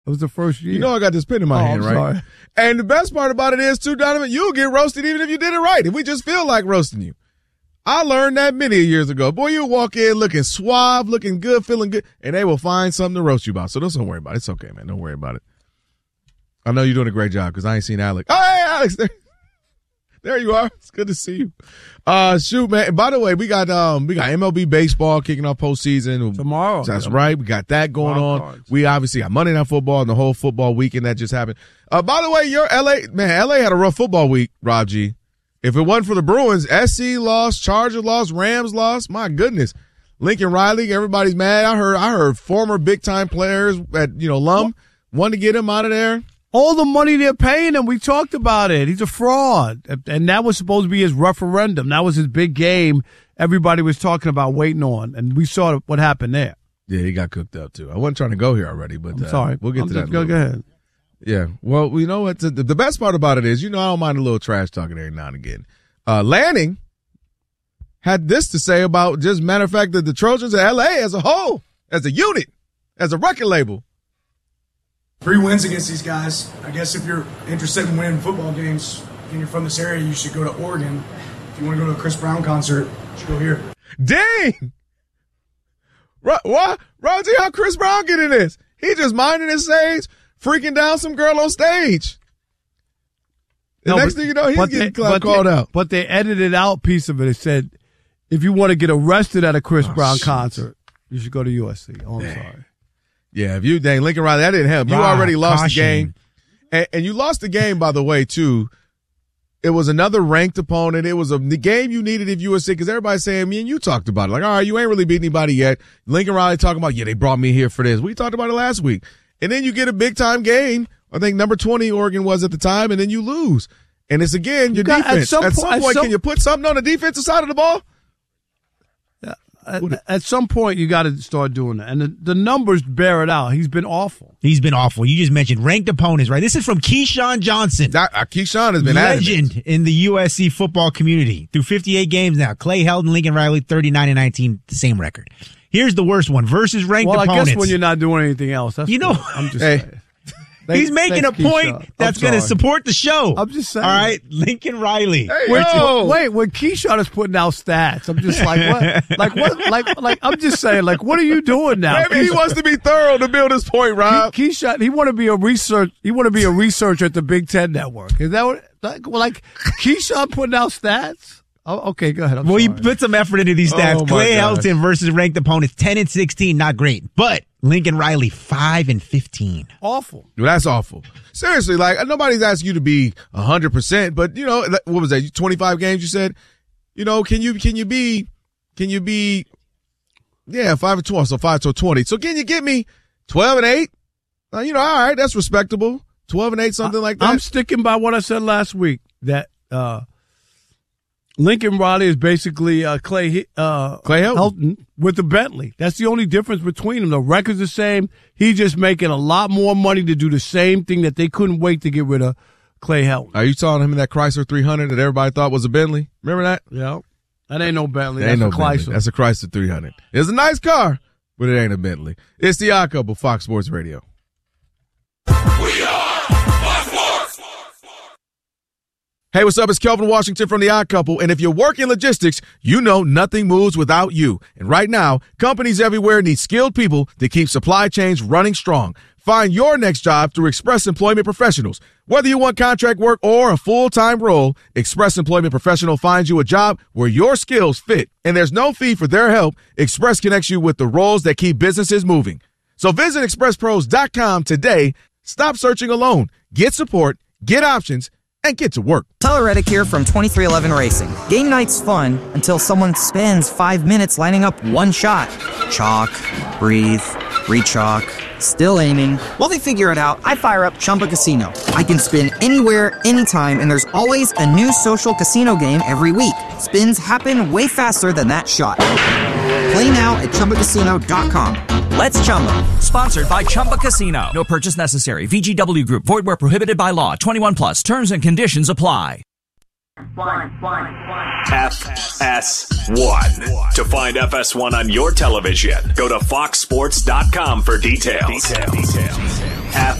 It was the first year. You know I got this pen in my hand, right? Sorry. And the best part about it is, too, Donovan, you'll get roasted even if you did it right. If we just feel like roasting you. I learned that many years ago. Boy, you walk in looking suave, looking good, feeling good, and they will find something to roast you about. So don't worry about it. It's okay, man. Don't worry about it. I know you're doing a great job because I ain't seen Alex. Oh, hey, Alex. There you are. It's good to see you. Shoot, man. And by the way, we got MLB baseball kicking off postseason tomorrow. That's right. We got that going on. We obviously got Monday Night Football and the whole football weekend that just happened. By the way, LA had a rough football week, Rob G. If it wasn't for the Bruins, SC lost, Chargers lost, Rams lost. My goodness. Lincoln Riley, everybody's mad. I heard former big time players at, Lum wanted to get him out of there. All the money they're paying him, we talked about it. He's a fraud. And that was supposed to be his referendum. That was his big game everybody was talking about waiting on. And we saw what happened there. Yeah, he got cooked up, too. I wasn't trying to go here already, but I'm sorry. We'll get to that. Go ahead. Yeah. Well, you know what? The best part about it is, I don't mind a little trash talking every now and again. Lanning had this to say about, just matter of fact, that the Trojans of LA as a whole, as a unit, as a record label. 3 wins against these guys. I guess if you're interested in winning football games and you're from this area, you should go to Oregon. If you want to go to a Chris Brown concert, you should go here. Dang! What? Roger, how Chris Brown get in this? He just minding his stage, freaking down some girl on stage. The next thing you know, he's getting called out. But they edited out piece of it. It said, if you want to get arrested at a Chris Brown concert, you should go to USC. Oh, I'm sorry. Yeah, if Lincoln Riley, that didn't help. You already lost the game. And you lost the game, by the way, too. It was another ranked opponent. It was the game you needed if USC, because everybody's saying, me and you talked about it. Like, all right, you ain't really beat anybody yet. Lincoln Riley talking about, they brought me here for this. We talked about it last week. And then you get a big-time game. I think number 20 Oregon was at the time, and then you lose. And it's, again, your defense. At some point, can you put something on the defensive side of the ball? At some point, you got to start doing that. And the numbers bear it out. He's been awful. You just mentioned ranked opponents, right? This is from Keyshawn Johnson. Keyshawn has been legend in the USC football community. Through 58 games now. Clay Helton, Lincoln Riley, 39-19, the same record. Here's the worst one. Versus ranked opponents. Well, I guess when you're not doing anything else. That's I'm just saying. He's making a point that's going to support the show. I'm just saying. All right, Lincoln Riley. Wait, when Keyshawn is putting out stats, I'm just like, what? I'm just saying, what are you doing now? Maybe he wants to be thorough to build his point, Rob. Keyshawn, he want to be a researcher at the Big Ten Network. Is that what, Keyshawn putting out stats? Oh, okay, go ahead. He put some effort into these stats. Clay Helton versus ranked opponents, 10-16, not great. But Lincoln Riley, 5-15. Awful. Well, that's awful. Seriously, nobody's asking you to be 100%, but what was that? 25 games you said? Can you be 5-12, so 5-20. So can you get me 12-8? All right, that's respectable. 12-8, something like that. I'm sticking by what I said last week, that Lincoln Riley is basically Clay Helton with the Bentley. That's the only difference between them. The record's the same. He's just making a lot more money to do the same thing that they couldn't wait to get rid of Clay Helton. Are you telling him in that Chrysler 300 that everybody thought was a Bentley? Remember that? Yeah. That ain't no Bentley. That's a Chrysler. Bentley. That's a Chrysler 300. It's a nice car, but it ain't a Bentley. It's the Odd Couple, Fox Sports Radio. We are Fox Sports. Hey, what's up? It's Kelvin Washington from The Odd Couple, and if you work in logistics, you know nothing moves without you. And right now, companies everywhere need skilled people to keep supply chains running strong. Find your next job through Express Employment Professionals. Whether you want contract work or a full-time role, Express Employment Professional finds you a job where your skills fit. And there's no fee for their help. Express connects you with the roles that keep businesses moving. So visit expresspros.com today. Stop searching alone. Get support, get options, and get to work. Tyler Reddick here from 2311 Racing. Game night's fun until someone spends 5 minutes lining up one shot. Chalk, breathe, re-chalk, still aiming. While they figure it out, I fire up Chumba Casino. I can spin anywhere, anytime, and there's always a new social casino game every week. Spins happen way faster than that shot. Play now at ChumbaCasino.com. Let's Chumba. Sponsored by Chumba Casino. No purchase necessary. VGW Group. Void where prohibited by law. 21 plus. Terms and conditions apply. FS1. To find FS1 on your television, go to foxsports.com for details. Half